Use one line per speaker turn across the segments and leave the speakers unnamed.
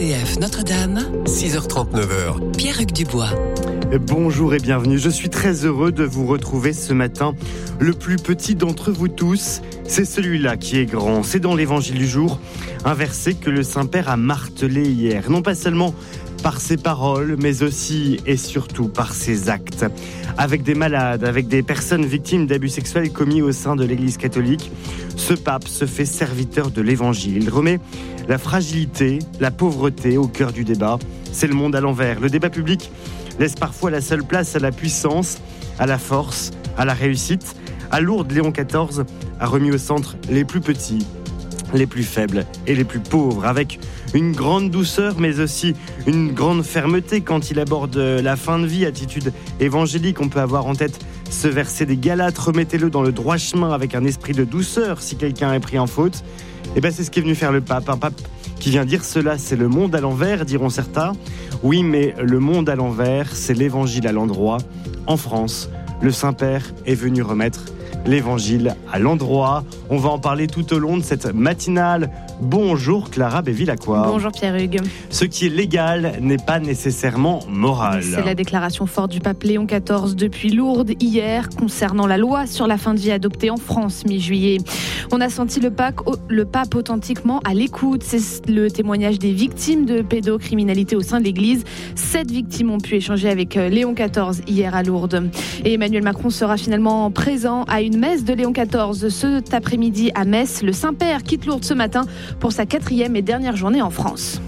RCF Notre-Dame,
6h30, 9h.
Pierre-Hugues Dubois.
Bonjour et bienvenue, je suis très heureux de vous retrouver ce matin. Le plus petit d'entre vous tous, c'est celui-là qui est grand. C'est dans l'évangile du jour, un verset que le Saint-Père a martelé hier. Non pas seulement par ses paroles, mais aussi et surtout par ses actes. Avec des malades, avec des personnes victimes d'abus sexuels commis au sein de l'Église catholique, ce pape se fait serviteur de l'Évangile. Il remet la fragilité, la pauvreté au cœur du débat. C'est le monde à l'envers. Le débat public laisse parfois la seule place à la puissance, à la force, à la réussite. À Lourdes, Léon XIV a remis au centre les plus petits, les plus faibles et les plus pauvres, avec une grande douceur mais aussi une grande fermeté quand il aborde la fin de vie, attitude évangélique. On peut avoir en tête ce verset des Galates, remettez-le dans le droit chemin avec un esprit de douceur si quelqu'un est pris en faute. Et c'est ce qu'est venu faire le pape, un pape qui vient dire cela, c'est le monde à l'envers, diront certains. Oui, mais le monde à l'envers, c'est l'évangile à l'endroit. En France, le Saint-Père est venu remettre l'évangile à l'endroit. On va en parler tout au long de cette matinale. Bonjour Clara Béville-Lacroix.
Bonjour Pierre-Hugues.
Ce qui est légal n'est pas nécessairement moral.
C'est la déclaration forte du pape Léon XIV depuis Lourdes hier concernant la loi sur la fin de vie adoptée en France mi-juillet. On a senti le pape authentiquement à l'écoute. C'est le témoignage des victimes de pédocriminalité au sein de l'Église. 7 victimes ont pu échanger avec Léon XIV hier à Lourdes. Et Emmanuel Macron sera finalement présent à une messe de Léon XIV cet après-midi à Metz. Le Saint-Père quitte Lourdes ce matin pour sa 4e et dernière journée en France.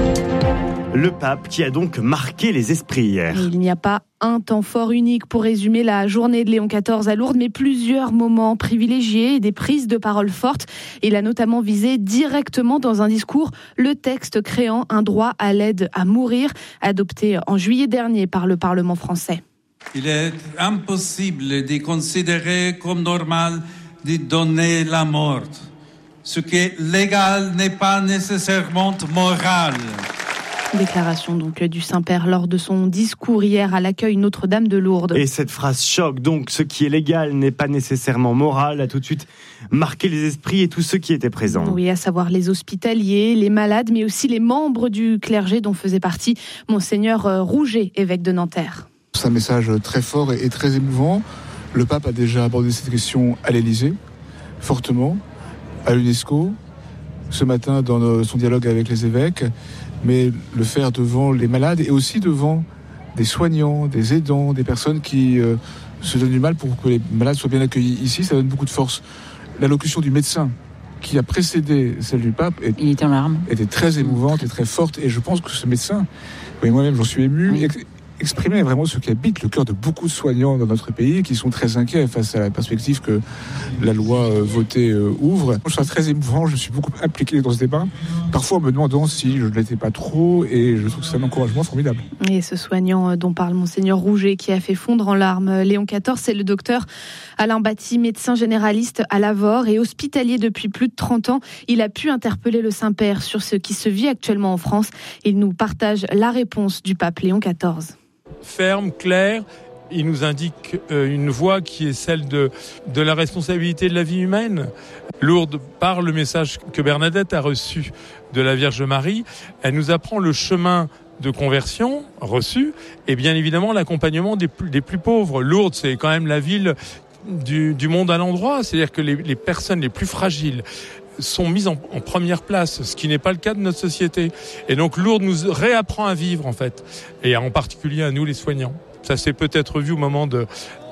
Le pape qui a donc marqué les esprits hier.
Et il n'y a pas un temps fort unique pour résumer la journée de Léon XIV à Lourdes, mais plusieurs moments privilégiés et des prises de parole fortes. Il a notamment visé directement dans un discours le texte créant un droit à l'aide à mourir, adopté en juillet dernier par le Parlement français.
Il est impossible de considérer comme normal de donner la mort. Ce qui est légal n'est pas nécessairement moral.
Déclaration donc du Saint-Père lors de son discours hier à l'accueil Notre-Dame de Lourdes.
Et cette phrase choque donc, ce qui est légal n'est pas nécessairement moral, a tout de suite marqué les esprits et tous ceux qui étaient présents.
Oui, à savoir les hospitaliers, les malades, mais aussi les membres du clergé dont faisait partie Monseigneur Rouget, évêque de Nanterre.
C'est un message très fort et très émouvant. Le pape a déjà abordé cette question à l'Élysée, fortement, à l'UNESCO, ce matin dans son dialogue avec les évêques, mais le faire devant les malades et aussi devant des soignants, des aidants, des personnes qui se donnent du mal pour que les malades soient bien accueillis ici, ça donne beaucoup de force. L'allocution du médecin qui a précédé celle du pape était très émouvante et très forte, et je pense que ce médecin, et moi-même j'en suis ému, exprimait vraiment ce qui habite le cœur de beaucoup de soignants dans notre pays qui sont très inquiets face à la perspective que la loi votée ouvre. Je trouve ça très émouvant, je suis beaucoup impliqué dans ce débat, parfois en me demandant si je ne l'étais pas trop, et je trouve que c'est un encouragement formidable.
Et ce soignant dont parle Monseigneur Rouget qui a fait fondre en larmes Léon XIV, c'est le docteur Alain Batty, médecin généraliste à Lavore et hospitalier depuis plus de 30 ans. Il a pu interpeller le Saint-Père sur ce qui se vit actuellement en France. Il nous partage la réponse du pape Léon XIV.
Ferme, clair, il nous indique une voie qui est celle de la responsabilité de la vie humaine. Lourdes, par le message que Bernadette a reçu de la Vierge Marie, elle nous apprend le chemin de conversion reçu et bien évidemment l'accompagnement des plus pauvres. Lourdes, c'est quand même la ville du monde à l'endroit, c'est-à-dire que les personnes les plus fragiles sont mises en première place, ce qui n'est pas le cas de notre société. Et donc Lourdes nous réapprend à vivre en fait, et en particulier à nous les soignants. Ça s'est peut-être vu au moment de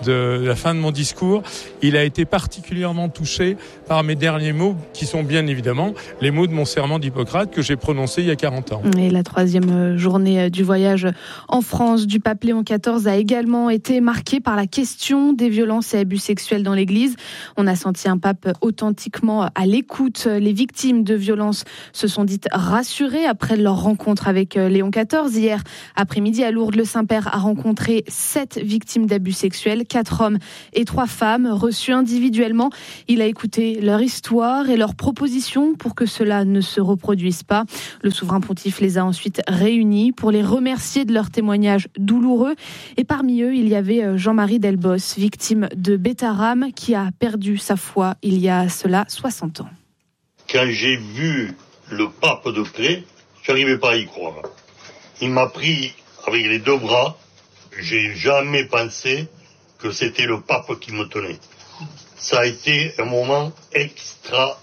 la fin de mon discours. Il a été particulièrement touché par mes derniers mots, qui sont bien évidemment les mots de mon serment d'Hippocrate que j'ai prononcé il y a 40 ans.
Et la 3e journée du voyage en France du pape Léon XIV a également été marquée par la question des violences et abus sexuels dans l'Église. On a senti un pape authentiquement à l'écoute. Les victimes de violences se sont dites rassurées après leur rencontre avec Léon XIV. Hier après-midi à Lourdes, le Saint-Père a rencontré 7 victimes d'abus sexuels, 4 hommes et 3 femmes reçus individuellement. Il a écouté leur histoire et leurs propositions pour que cela ne se reproduise pas. Le souverain pontife les a ensuite réunis pour les remercier de leur témoignage douloureux. Et parmi eux, il y avait Jean-Marie Delbos, victime de Bétharame, qui a perdu sa foi il y a cela 60 ans.
Quand j'ai vu le pape de près,
J'arrivais pas à y croire. Il m'a pris avec les deux bras. J'ai jamais pensé que c'était le pape qui me tenait. Ça a été un moment extraordinaire.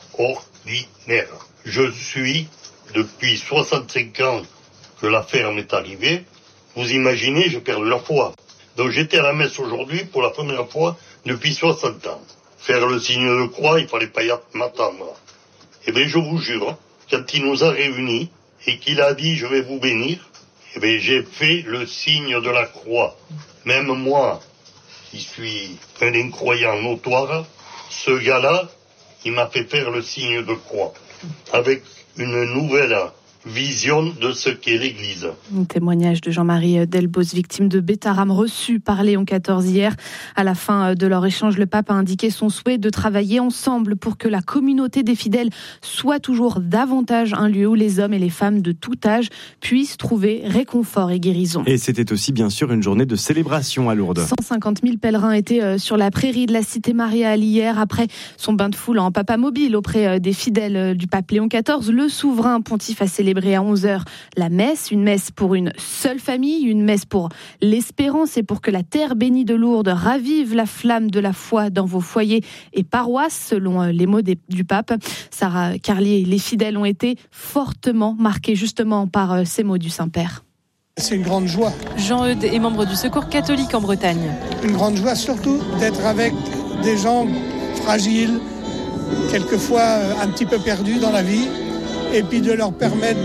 Je suis, depuis 65 ans que l'affaire m'est arrivée, vous imaginez, j'ai perdu la foi. Donc j'étais à la messe aujourd'hui pour la première fois depuis 60 ans. Faire le signe de croix, il fallait pas y m'attendre. Eh bien, je vous jure, quand il nous a réunis et qu'il a dit « je vais vous bénir », eh bien, j'ai fait le signe de la croix. Même moi, qui suis un incroyant notoire, ce gars-là, il m'a fait faire le signe de croix, avec une nouvelle vision de ce qu'est l'Église.
Un témoignage de Jean-Marie Delbos, victime de bêta-rame reçu par Léon XIV hier. À la fin de leur échange, le pape a indiqué son souhait de travailler ensemble pour que la communauté des fidèles soit toujours davantage un lieu où les hommes et les femmes de tout âge puissent trouver réconfort et guérison.
Et c'était aussi bien sûr une journée de célébration à Lourdes.
150 000 pèlerins étaient sur la prairie de la cité mariale hier après son bain de foule en papa mobile auprès des fidèles du pape Léon XIV. Le souverain pontife a célébré à 11h la messe, une messe pour une seule famille, une messe pour l'espérance et pour que la terre bénie de Lourdes ravive la flamme de la foi dans vos foyers et paroisses, selon les mots du pape. Sarah Carlier, les fidèles ont été fortement marqués justement par ces mots du Saint-Père.
C'est une grande joie.
Jean-Eudes est membre du Secours catholique en Bretagne.
Une grande joie surtout d'être avec des gens fragiles, quelquefois un petit peu perdus dans la vie, et puis de leur permettre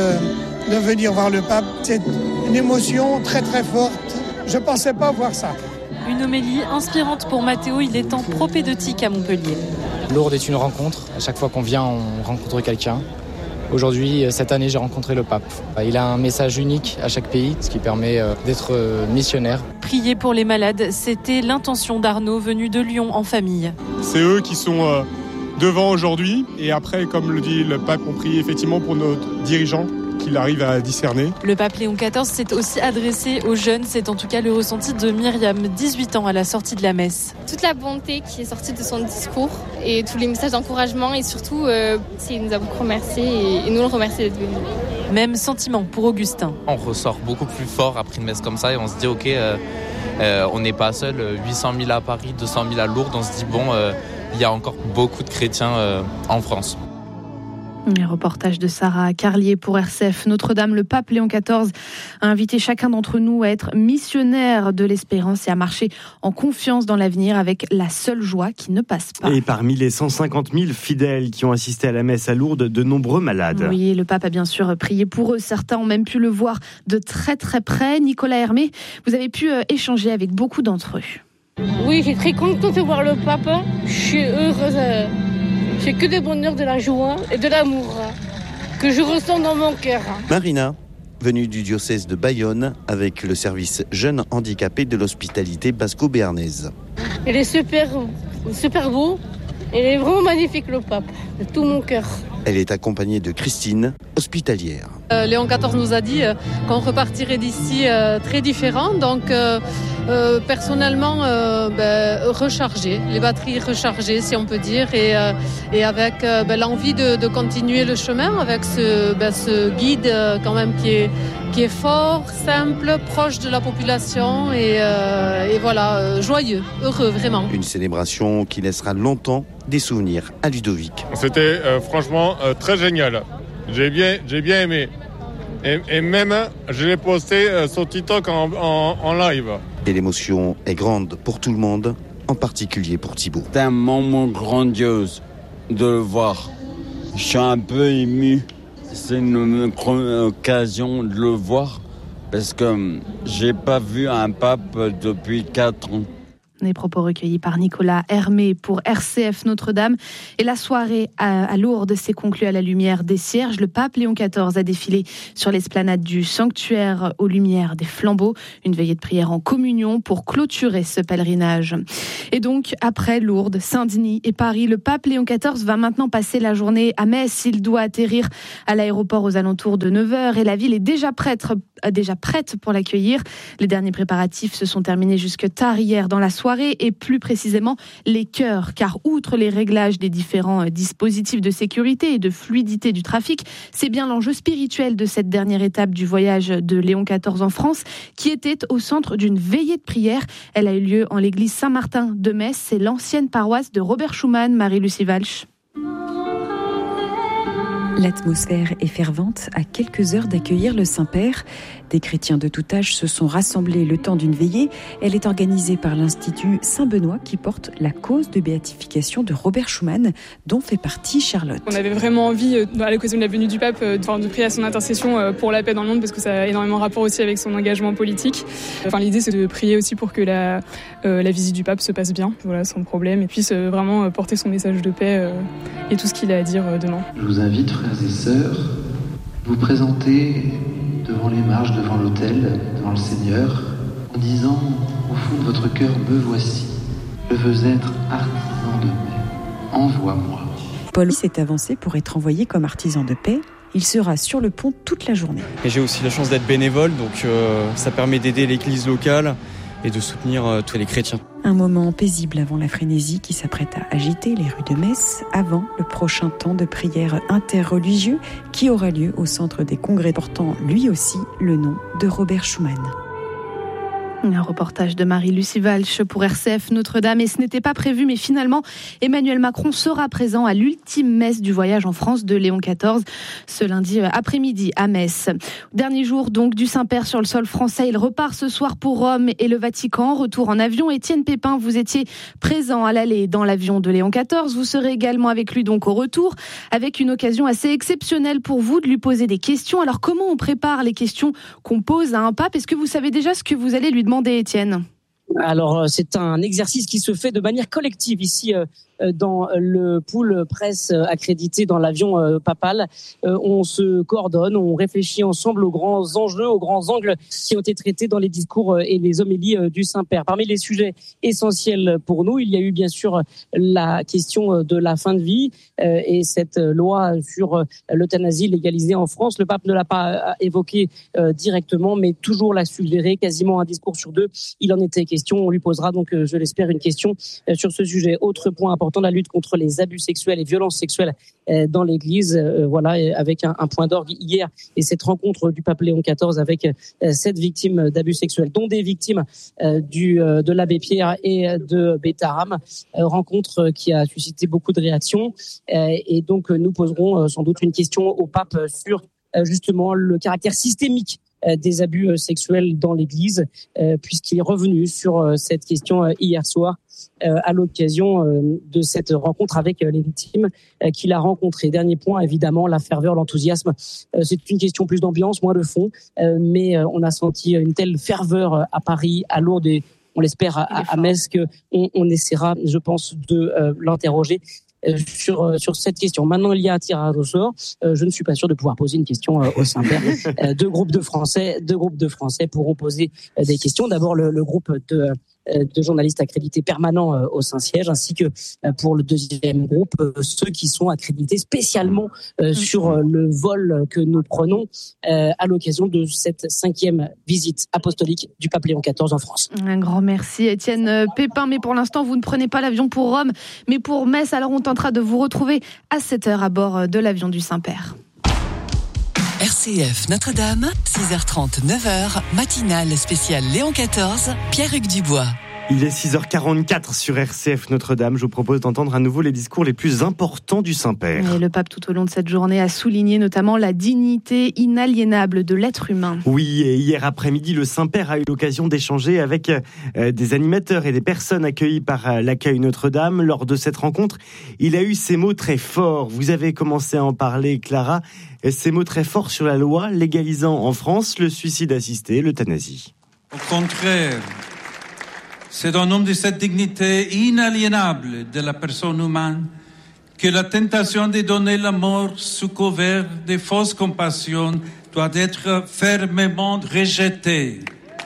de venir voir le pape. C'est une émotion très très forte. Je ne pensais pas voir ça.
Une homélie inspirante pour Mathéo, il est en propédeutique à Montpellier.
Lourdes est une rencontre. À chaque fois qu'on vient, on rencontre quelqu'un. Aujourd'hui, cette année, j'ai rencontré le pape. Il a un message unique à chaque pays, ce qui permet d'être missionnaire.
Prier pour les malades, c'était l'intention d'Arnaud, venu de Lyon en famille.
C'est eux qui sont devant aujourd'hui. Et après, comme le dit le pape, on prie effectivement pour nos dirigeants, qu'il arrive à discerner.
Le pape Léon XIV s'est aussi adressé aux jeunes. C'est en tout cas le ressenti de Myriam, 18 ans, à la sortie de la messe.
Toute la bonté qui est sortie de son discours et tous les messages d'encouragement et surtout, il nous a beaucoup remercié et nous le remercie d'être venus.
Même sentiment pour Augustin.
On ressort beaucoup plus fort après une messe comme ça et on se dit ok, on n'est pas seul, 800 000 à Paris, 200 000 à Lourdes, on se dit bon, il y a encore beaucoup de chrétiens en France.
Un reportage de Sarah Carlier pour RCF. Notre-Dame, le pape Léon XIV a invité chacun d'entre nous à être missionnaire de l'espérance et à marcher en confiance dans l'avenir avec la seule joie qui ne passe pas.
Et parmi les 150 000 fidèles qui ont assisté à la messe à Lourdes, de nombreux malades.
Oui, le pape a bien sûr prié pour eux. Certains ont même pu le voir de très très près. Nicolas Hermé, vous avez pu échanger avec beaucoup d'entre eux.
Oui, je suis très contente de voir le pape. Je suis heureuse. J'ai que de bonheur, de la joie et de l'amour que je ressens dans mon cœur.
Marina, venue du diocèse de Bayonne avec le service jeunes handicapés de l'hospitalité basco-béarnaise.
Il est super beau. Il est vraiment magnifique, le pape, de tout mon cœur.
Elle est accompagnée de Christine, hospitalière.
Léon XIV nous a dit qu'on repartirait d'ici très différent. Donc, personnellement, rechargé, les batteries rechargées, si on peut dire, et avec l'envie de continuer le chemin avec ce guide quand même qui est fort, simple, proche de la population et voilà, joyeux, heureux, vraiment.
Une célébration qui laissera longtemps des souvenirs à Ludovic.
C'était franchement très génial. J'ai bien aimé. Et même, je l'ai posté sur TikTok en live.
Et l'émotion est grande pour tout le monde, en particulier pour Thibaut.
C'est un moment grandiose de le voir. Je suis un peu ému. C'est une occasion de le voir parce que j'ai pas vu un pape depuis 4 ans.
Les propos recueillis par Nicolas Hermé pour RCF Notre-Dame. Et la soirée à Lourdes s'est conclue à la lumière des cierges. Le pape Léon XIV a défilé sur l'esplanade du sanctuaire aux lumières des flambeaux. Une veillée de prière en communion pour clôturer ce pèlerinage. Et donc, après Lourdes, Saint-Denis et Paris, le pape Léon XIV va maintenant passer la journée à Metz. Il doit atterrir à l'aéroport aux alentours de 9h et la ville est déjà prête pour l'accueillir. Les derniers préparatifs se sont terminés jusque tard hier dans la soirée. soirée et plus précisément les cœurs. Car outre les réglages des différents dispositifs de sécurité et de fluidité du trafic, c'est bien l'enjeu spirituel de cette dernière étape du voyage de Léon XIV en France qui était au centre d'une veillée de prière. Elle a eu lieu en l'église Saint-Martin de Metz. C'est l'ancienne paroisse de Robert Schuman, Marie-Lucie Walsh.
L'atmosphère est fervente à quelques heures d'accueillir le Saint-Père. Des chrétiens de tout âge se sont rassemblés le temps d'une veillée. Elle est organisée par l'Institut Saint-Benoît qui porte la cause de béatification de Robert Schuman, dont fait partie Charlotte.
On avait vraiment envie, à l'occasion de la venue du pape, de prier à son intercession pour la paix dans le monde, parce que ça a énormément rapport aussi avec son engagement politique. L'idée, c'est de prier aussi pour que la visite du pape se passe bien, sans problème, et puisse vraiment porter son message de paix et tout ce qu'il a à dire demain.
Je vous invite, frères et sœurs, vous présenter devant les marches, devant l'autel, devant le Seigneur, en disant au fond de votre cœur, me voici, je veux être artisan de paix, envoie-moi.
Paul s'est avancé pour être envoyé comme artisan de paix. Il sera sur le pont toute la journée.
Et j'ai aussi la chance d'être bénévole, donc ça permet d'aider l'église locale et de soutenir tous les chrétiens.
Un moment paisible avant la frénésie qui s'apprête à agiter les rues de Metz, avant le prochain temps de prière interreligieux qui aura lieu au centre des congrès, portant lui aussi le nom de Robert Schuman.
Un reportage de Marie-Lucie Walsh pour RCF Notre-Dame. Et ce n'était pas prévu, mais finalement, Emmanuel Macron sera présent à l'ultime messe du voyage en France de Léon XIV, ce lundi après-midi à Metz. Dernier jour donc du Saint-Père sur le sol français. Il repart ce soir pour Rome et le Vatican. Retour en avion. Étienne Pépin, vous étiez présent à l'aller dans l'avion de Léon XIV. Vous serez également avec lui donc au retour, avec une occasion assez exceptionnelle pour vous de lui poser des questions. Alors comment on prépare les questions qu'on pose à un pape ? Est-ce que vous savez déjà ce que vous allez lui demander, Étienne ?
Alors, c'est un exercice qui se fait de manière collective ici dans le pool presse accrédité dans l'avion papal. On se coordonne, on réfléchit ensemble aux grands enjeux, aux grands angles qui ont été traités dans les discours et les homélies du Saint-Père. Parmi les sujets essentiels pour nous, il y a eu bien sûr la question de la fin de vie et cette loi sur l'euthanasie légalisée en France. Le pape ne l'a pas évoqué directement, mais toujours l'a suggéré, quasiment un discours sur deux. Il en était question. On lui posera donc, je l'espère, une question sur ce sujet. Autre point important, la lutte contre les abus sexuels et violences sexuelles dans l'Église. Avec un point d'orgue hier et cette rencontre du pape Léon XIV avec 7 victimes d'abus sexuels, dont des victimes de l'abbé Pierre et de Bétharam. Rencontre qui a suscité beaucoup de réactions. Et donc, nous poserons sans doute une question au pape sur justement le caractère systémique des abus sexuels dans l'Église, puisqu'il est revenu sur cette question hier soir à l'occasion de cette rencontre avec les victimes qu'il a rencontrées. Dernier point, évidemment, la ferveur, l'enthousiasme. C'est une question plus d'ambiance, moins de fond, mais on a senti une telle ferveur à Paris, à Lourdes et on l'espère à Metz qu'on essaiera, je pense, de l'interroger sur cette question. Maintenant, il y a un tirage au sort. Je ne suis pas sûr de pouvoir poser une question au Saint-Père. Deux groupes de Français pourront poser des questions. D'abord, le groupe de journalistes accrédités permanents au Saint-Siège, ainsi que pour le deuxième groupe, ceux qui sont accrédités spécialement sur le vol que nous prenons à l'occasion de cette 5e visite apostolique du pape Léon XIV en France.
Un grand merci, Étienne Pépin. Mais pour l'instant, vous ne prenez pas l'avion pour Rome, mais pour Metz. Alors on tentera de vous retrouver à 7h à bord de l'avion du Saint-Père.
RCF Notre-Dame, 6h30, 9h, matinale spéciale Léon XIV, Pierre-Hugues Dubois.
Il est 6h44 sur RCF Notre-Dame. Je vous propose d'entendre à nouveau les discours les plus importants du Saint-Père.
Et le pape, tout au long de cette journée, a souligné notamment la dignité inaliénable de l'être humain.
Oui, et hier après-midi, le Saint-Père a eu l'occasion d'échanger avec des animateurs et des personnes accueillies par l'accueil Notre-Dame. Lors de cette rencontre, il a eu ces mots très forts. Vous avez commencé à en parler, Clara. Ces mots très forts sur la loi légalisant en France le suicide assisté, l'euthanasie.
Au contraire, c'est au nom de cette dignité inaliénable de la personne humaine que la tentation de donner la mort sous couvert de fausses compassions doit être fermement rejetée.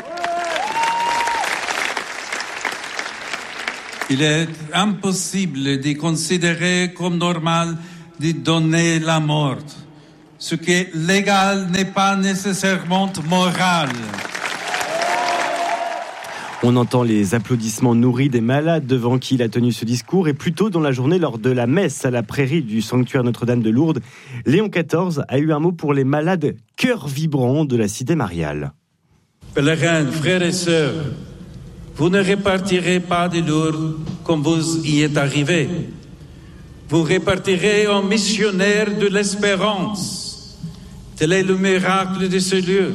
Il est impossible de considérer comme normal de donner la mort. Ce qui est légal n'est pas nécessairement moral.
On entend les applaudissements nourris des malades devant qui il a tenu ce discours. Et plus tôt dans la journée, lors de la messe à la prairie du sanctuaire Notre-Dame de Lourdes, Léon XIV a eu un mot pour les malades cœurs vibrants de la cité mariale.
Pèlerins, frères et sœurs, vous ne repartirez pas de Lourdes comme vous y êtes arrivés. Vous repartirez en missionnaires de l'espérance. Tel est le miracle de ce lieu.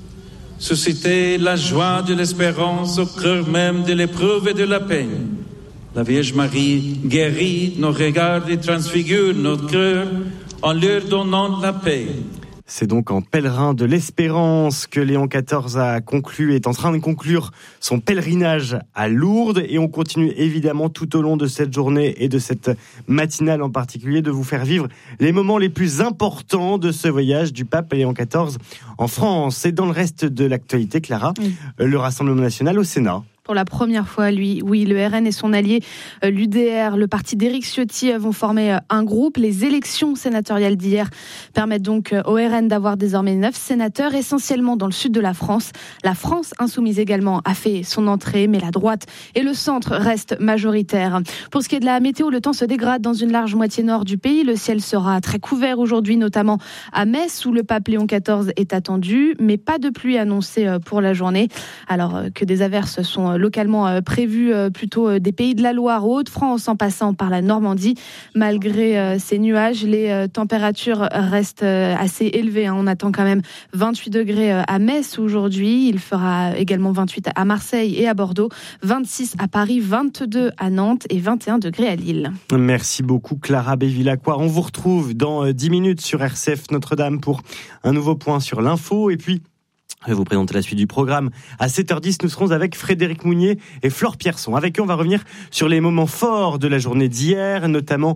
Susciter la joie de l'espérance au cœur même de l'épreuve et de la peine. La Vierge Marie guérit nos regards et transfigure notre cœur en leur donnant la paix.
C'est donc en pèlerin de l'espérance que Léon XIV est en train de conclure son pèlerinage à Lourdes. Et on continue évidemment tout au long de cette journée et de cette matinale en particulier de vous faire vivre les moments les plus importants de ce voyage du pape Léon XIV en France. Et dans le reste de l'actualité, Clara, le Rassemblement national au Sénat.
Pour la première fois, le RN et son allié, l'UDR, le parti d'Éric Ciotti, vont former un groupe. Les élections sénatoriales d'hier permettent donc au RN d'avoir désormais 9 sénateurs, essentiellement dans le sud de la France. La France insoumise également a fait son entrée, mais la droite et le centre restent majoritaires. Pour ce qui est de la météo, le temps se dégrade dans une large moitié nord du pays. Le ciel sera très couvert aujourd'hui, notamment à Metz, où le pape Léon XIV est attendu, mais pas de pluie annoncée pour la journée, alors que des averses sont localement prévues plutôt des Pays de la Loire aux Hauts-de-France en passant par la Normandie. Malgré ces nuages, les températures restent assez élevées. On attend quand même 28 degrés à Metz aujourd'hui. Il fera également 28 à Marseille et à Bordeaux, 26 à Paris, 22 à Nantes et 21 degrés à Lille.
Merci beaucoup Clara Bévilacqua. On vous retrouve dans 10 minutes sur RCF Notre-Dame pour un nouveau point sur l'info. Et puis, je vais vous présenter la suite du programme. À 7h10, nous serons avec Frédéric Mounier et Flore Pierson. Avec eux, on va revenir sur les moments forts de la journée d'hier, notamment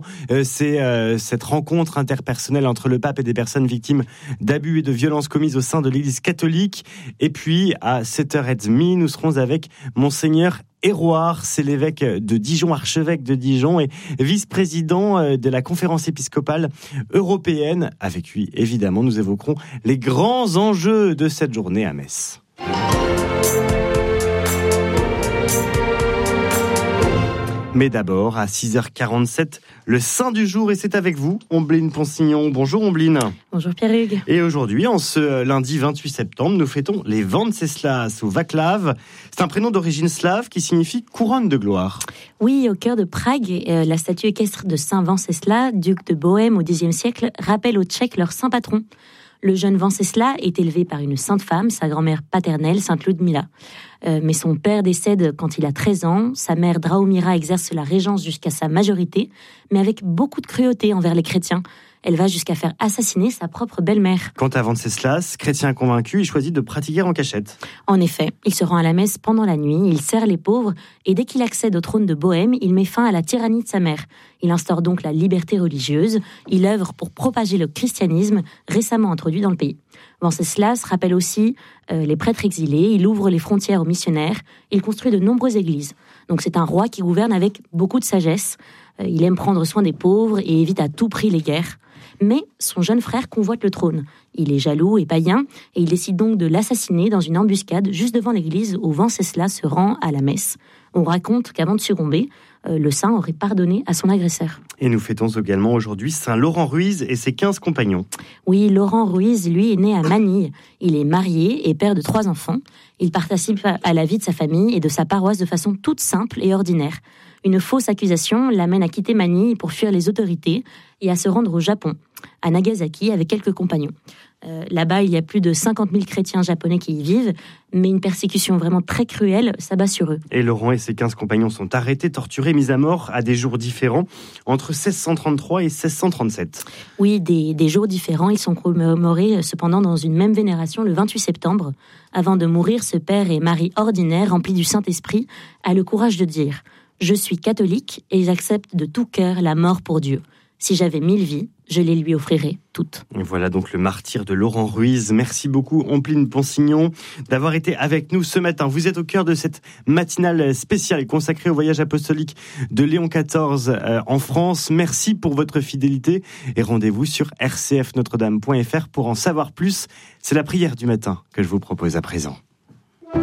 cette rencontre interpersonnelle entre le pape et des personnes victimes d'abus et de violences commises au sein de l'Église catholique. Et puis, à 7h30, nous serons avec Monseigneur Héroard, c'est l'évêque de Dijon, archevêque de Dijon et vice-président de la conférence épiscopale européenne. Avec lui, évidemment, nous évoquerons les grands enjeux de cette journée à Metz. Mais d'abord, à 6h47, le Saint du jour, et c'est avec vous, Ombline Ponsignon. Bonjour Ombline.
Bonjour Pierre-Hugues.
Et aujourd'hui, en ce lundi 28 septembre, nous fêtons les Venceslas ou Vaclav. C'est un prénom d'origine slave qui signifie couronne de gloire.
Oui, au cœur de Prague, la statue équestre de Saint Venceslas, duc de Bohême au Xe siècle, rappelle aux Tchèques leur saint patron. Le jeune Venceslas est élevé par une sainte femme, sa grand-mère paternelle, sainte Ludmila. Mais son père décède quand il a 13 ans. Sa mère Drahomira exerce la régence jusqu'à sa majorité, mais avec beaucoup de cruauté envers les chrétiens. Elle va jusqu'à faire assassiner sa propre belle-mère.
Quant à Venceslas, chrétien convaincu, il choisit de pratiquer en cachette.
En effet, il se rend à la messe pendant la nuit, il sert les pauvres, et dès qu'il accède au trône de Bohême, il met fin à la tyrannie de sa mère. Il instaure donc la liberté religieuse, il œuvre pour propager le christianisme, récemment introduit dans le pays. Venceslas rappelle aussi les prêtres exilés, il ouvre les frontières aux missionnaires, il construit de nombreuses églises. Donc c'est un roi qui gouverne avec beaucoup de sagesse, il aime prendre soin des pauvres et évite à tout prix les guerres. Mais son jeune frère convoite le trône. Il est jaloux et païen, et il décide donc de l'assassiner dans une embuscade juste devant l'église où Venceslas se rend à la messe. On raconte qu'avant de succomber, le saint aurait pardonné à son agresseur.
Et nous fêtons également aujourd'hui Saint Laurent Ruiz et ses 15 compagnons.
Oui, Laurent Ruiz, lui, est né à Manille. Il est marié et père de 3 enfants. Il participe à la vie de sa famille et de sa paroisse de façon toute simple et ordinaire. Une fausse accusation l'amène à quitter Manille pour fuir les autorités et à se rendre au Japon, à Nagasaki, avec quelques compagnons. Là-bas, il y a plus de 50 000 chrétiens japonais qui y vivent, mais une persécution vraiment très cruelle s'abat sur eux.
Et Laurent et ses 15 compagnons sont arrêtés, torturés, mis à mort à des jours différents, entre 1633 et 1637.
Oui, des jours différents. Ils sont commémorés cependant dans une même vénération le 28 septembre. Avant de mourir, ce père et Marie ordinaire, remplis du Saint-Esprit, a le courage de dire « Je suis catholique et j'accepte de tout cœur la mort pour Dieu. Si j'avais 1000 vies, je les lui offrirais toutes. »
Et voilà donc le martyr de Laurent Ruiz. Merci beaucoup, Ompline Ponsignon, d'avoir été avec nous ce matin. Vous êtes au cœur de cette matinale spéciale consacrée au voyage apostolique de Léon XIV en France. Merci pour votre fidélité et rendez-vous sur rcfnotredame.fr pour en savoir plus. C'est la prière du matin que je vous propose à présent.